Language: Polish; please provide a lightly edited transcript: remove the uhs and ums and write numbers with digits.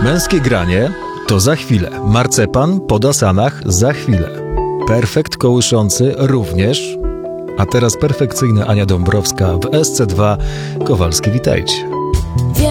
Męskie granie to za chwilę. Marcepan po dasanach za chwilę. Perfekt kołyszący również. A teraz perfekcyjna Ania Dąbrowska w SC2. Kowalski, witajcie.